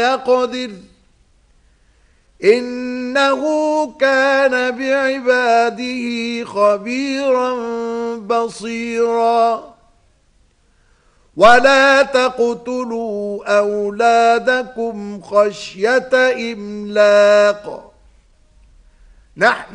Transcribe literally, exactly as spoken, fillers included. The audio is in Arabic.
يقدر إنه كان بعباده خبيرا بصيرا ولا تقتلوا أولادكم خشية إملاق نحن